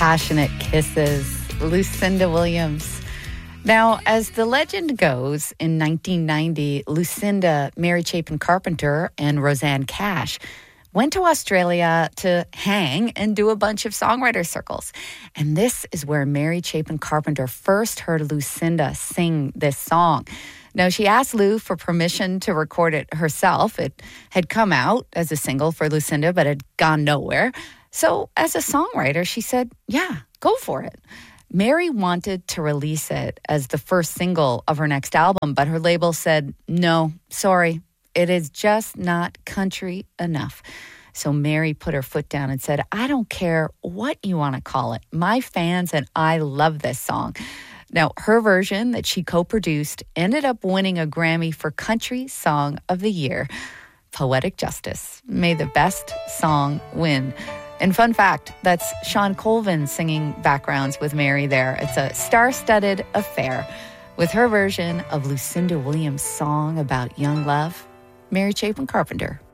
Passionate Kisses, Lucinda Williams. Now, as the legend goes, in 1990, Lucinda, Mary Chapin Carpenter, and Rosanne Cash went to Australia to hang and do a bunch of songwriter circles. And this is where Mary Chapin Carpenter first heard Lucinda sing this song. Now, she asked Lou for permission to record it herself. It had come out as a single for Lucinda, but had gone nowhere. So as a songwriter, she said, yeah, go for it. Mary wanted to release it as the first single of her next album, but her label said, no, sorry, it is just not country enough. So Mary put her foot down and said, I don't care what you want to call it. My fans and I love this song. Now, her version that she co-produced ended up winning a Grammy for Country Song of the Year. Poetic justice. May the best song win. And fun fact, that's Sean Colvin singing backgrounds with Mary there. It's a star-studded affair. With her version of Lucinda Williams' song about young love, Mary Chapin Carpenter.